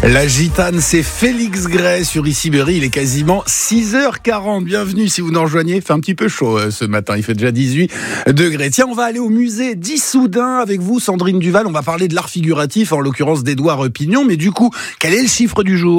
La gitane, c'est Félix Gray sur Ici Berry. Il est quasiment 6h40. Bienvenue si vous nous rejoignez. Il fait un petit peu chaud ce matin. Il fait déjà 18 degrés. Tiens, on va aller au musée d'Issoudun avec vous, Sandrine Duval. On va parler de l'art figuratif, en l'occurrence d'Édouard Pignon. Mais du coup, quel est le chiffre du jour ?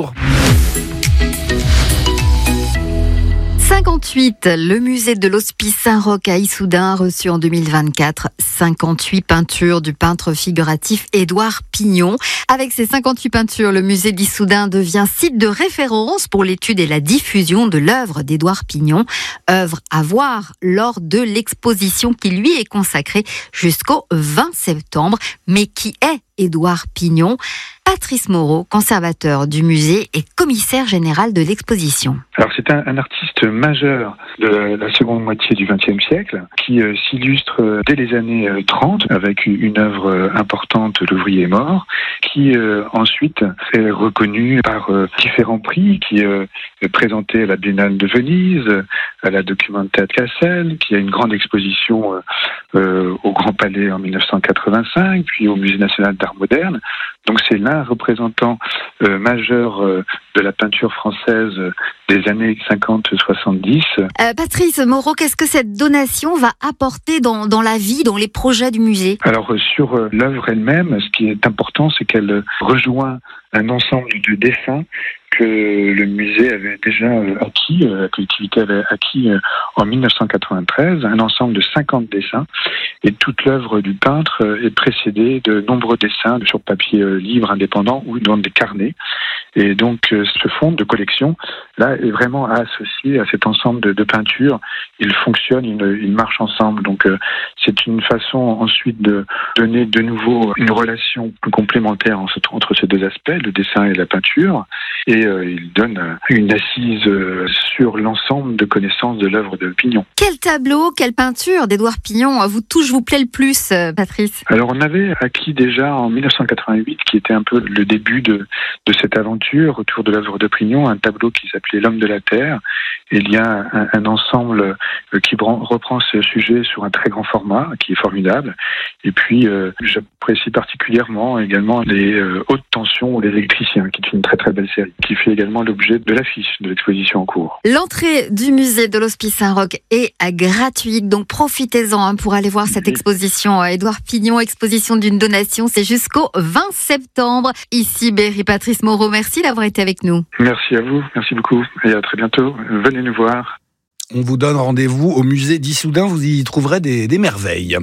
58, le musée de l'Hospice Saint-Roch à Issoudun a reçu en 2024 58 peintures du peintre figuratif Édouard Pignon. Avec ces 58 peintures, le musée d'Issoudun devient site de référence pour l'étude et la diffusion de l'œuvre d'Édouard Pignon. Œuvre à voir lors de l'exposition qui lui est consacrée jusqu'au 20 septembre. Mais qui est Édouard Pignon ? Patrice Moreau, conservateur du musée et commissaire général de l'exposition. Alors c'est un artiste majeur de la seconde moitié du XXe siècle qui s'illustre dès les années 30 avec une œuvre importante, L'ouvrier est mort, qui ensuite est reconnue par différents prix, qui est présenté à la Biennale de Venise, à la Documenta de Cassel, qui a une grande exposition au Grand Palais en 1985, puis au Musée national d'art moderne. Donc c'est l'un représentant majeur de la peinture française des années 50-70. Patrice Moreau, qu'est-ce que cette donation va apporter dans la vie, dans les projets du musée ? Alors sur l'œuvre elle-même, ce qui est important, c'est qu'elle rejoint un ensemble de dessins que le musée avait déjà acquis, la collectivité avait acquis en 1993, un ensemble de 50 dessins, et toute l'œuvre du peintre est précédée de nombreux dessins sur papier libre, indépendant ou dans des carnets. Et donc ce fonds de collection là est vraiment associé à cet ensemble de peintures. Ils fonctionnent, ils marchent ensemble. Donc c'est une façon ensuite de donner de nouveau une relation complémentaire entre ces deux aspects, le dessin et la peinture. Et il donne une assise sur l'ensemble de connaissances de l'œuvre de Pignon. Quel tableau, quelle peinture d'Édouard Pignon vous plaît le plus, Patrice ? Alors on avait acquis déjà en 1988, qui était un peu le début de cette aventure autour de l'œuvre de Pignon, un tableau qui s'appelait L'homme de la terre. Et il y a un ensemble qui reprend ce sujet sur un très grand format, qui est formidable. Et puis j'apprécie particulièrement également les hautes tensions ou les électriciens, qui est une très très belle série, qui fait également l'objet de l'affiche de l'exposition en cours. L'entrée du musée de l'Hospice Saint-Roch est gratuite, donc profitez-en pour aller voir cette exposition Édouard Pignon, exposition d'une donation, c'est jusqu'au 20 septembre. Ici Berry, Patrice Moreau, merci d'avoir été avec nous. Merci à vous, merci beaucoup et à très bientôt. Venez nous voir. On vous donne rendez-vous au musée d'Issoudun, vous y trouverez des merveilles.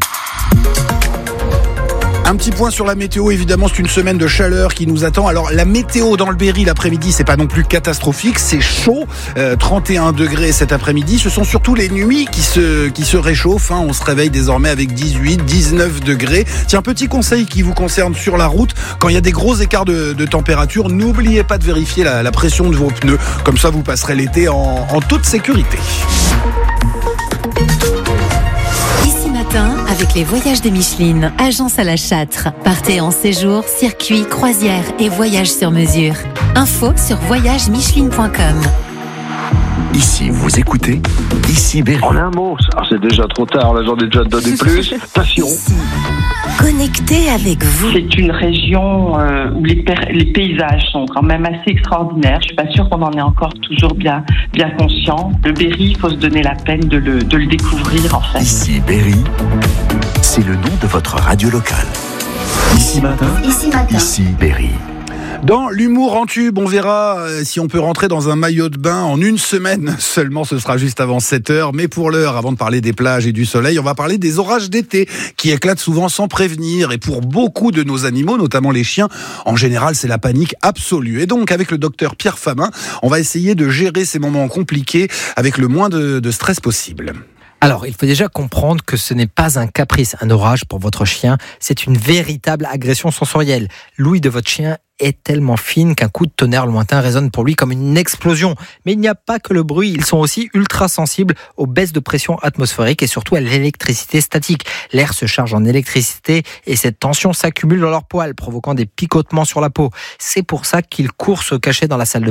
Un petit point sur la météo, évidemment, c'est une semaine de chaleur qui nous attend. Alors, la météo dans le Berry l'après-midi, c'est pas non plus catastrophique, c'est chaud, 31 degrés cet après-midi. Ce sont surtout les nuits qui se réchauffent, On se réveille désormais avec 18, 19 degrés. Tiens, petit conseil qui vous concerne sur la route, quand il y a des gros écarts de température, n'oubliez pas de vérifier la pression de vos pneus. Comme ça, vous passerez l'été en toute sécurité. Avec les voyages de Micheline, agence à la Châtre. Partez en séjour, circuit, croisière et voyage sur mesure. Info sur voyagemicheline.com. Ici, vous écoutez Ici Berry. En un mot, c'est déjà trop tard, là j'en ai déjà donné plus. Passion. Ici. Connecté avec vous. C'est une région où les paysages sont quand même assez extraordinaires. Je suis pas sûre qu'on en est encore toujours bien conscient. Le Berry, il faut se donner la peine de le découvrir en fait. Ici Berry, c'est le nom de votre radio locale. Ici matin, Ici Berry. Dans l'humour en tube, on verra si on peut rentrer dans un maillot de bain en une semaine seulement. Ce sera juste avant 7h. Mais pour l'heure, avant de parler des plages et du soleil, on va parler des orages d'été qui éclatent souvent sans prévenir. Et pour beaucoup de nos animaux, notamment les chiens, en général, c'est la panique absolue. Et donc, avec le docteur Pierre Famin, on va essayer de gérer ces moments compliqués avec le moins de stress possible. Alors, il faut déjà comprendre que ce n'est pas un caprice, un orage pour votre chien. C'est une véritable agression sensorielle. L'ouïe de votre chien est tellement fine qu'un coup de tonnerre lointain résonne pour lui comme une explosion. Mais il n'y a pas que le bruit, ils sont aussi ultra sensibles aux baisses de pression atmosphérique et surtout à l'électricité statique. L'air se charge en électricité et cette tension s'accumule dans leurs poils, provoquant des picotements sur la peau. C'est pour ça qu'ils courent se cacher dans la salle de bain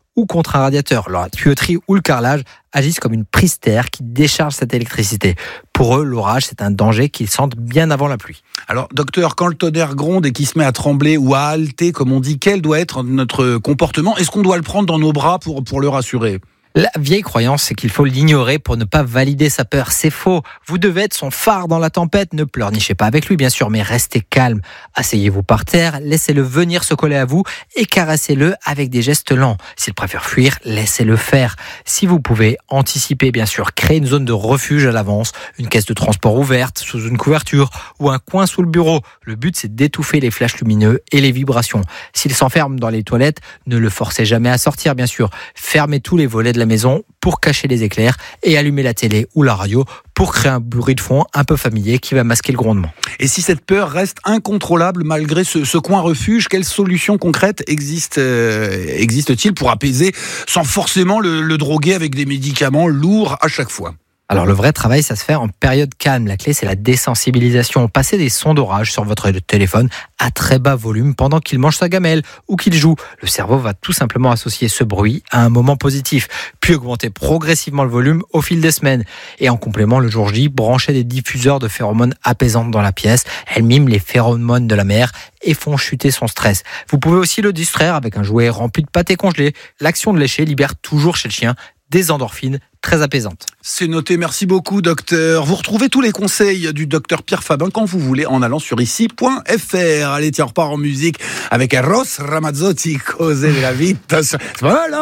ou contre un radiateur. La tuyauterie ou le carrelage agissent comme une prise terre qui décharge cette électricité. Pour eux, l'orage, c'est un danger qu'ils sentent bien avant la pluie. Alors, docteur, quand le tonnerre gronde et qu'il se met à trembler ou à halter, comme on dit, quel doit être notre comportement ? Est-ce qu'on doit le prendre dans nos bras pour le rassurer ? La vieille croyance, c'est qu'il faut l'ignorer pour ne pas valider sa peur. C'est faux. Vous devez être son phare dans la tempête. Ne pleurnichez pas avec lui, bien sûr, mais restez calme. Asseyez-vous par terre, laissez-le venir se coller à vous et caressez-le avec des gestes lents. S'il préfère fuir, laissez-le faire. Si vous pouvez, anticipez, bien sûr. Créez une zone de refuge à l'avance, une caisse de transport ouverte, sous une couverture ou un coin sous le bureau. Le but, c'est d'étouffer les flashs lumineux et les vibrations. S'il s'enferme dans les toilettes, ne le forcez jamais à sortir, bien sûr. Fermez tous les volets de la maison pour cacher les éclairs et allumer la télé ou la radio pour créer un bruit de fond un peu familier qui va masquer le grondement. Et si cette peur reste incontrôlable malgré ce coin refuge, quelles solutions concrètes existent-ils pour apaiser sans forcément le droguer avec des médicaments lourds à chaque fois ? Alors le vrai travail, ça se fait en période calme. La clé, c'est la désensibilisation. Passez des sons d'orage sur votre téléphone à très bas volume pendant qu'il mange sa gamelle ou qu'il joue. Le cerveau va tout simplement associer ce bruit à un moment positif, puis augmenter progressivement le volume au fil des semaines. Et en complément, le jour J, branchez des diffuseurs de phéromones apaisantes dans la pièce. Elles miment les phéromones de la mer et font chuter son stress. Vous pouvez aussi le distraire avec un jouet rempli de pâté congelé. L'action de lécher libère toujours chez le chien des endorphines très apaisantes. C'est noté, merci beaucoup docteur. Vous retrouvez tous les conseils du docteur Pierre Fabin quand vous voulez en allant sur ici.fr. Allez, tiens, on repart en musique avec Eros Ramazzotti, Cose della Vita. C'est pas mal,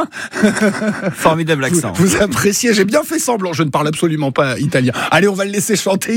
hein? Formidable accent. Vous appréciez, j'ai bien fait semblant, je ne parle absolument pas italien. Allez, on va le laisser chanter.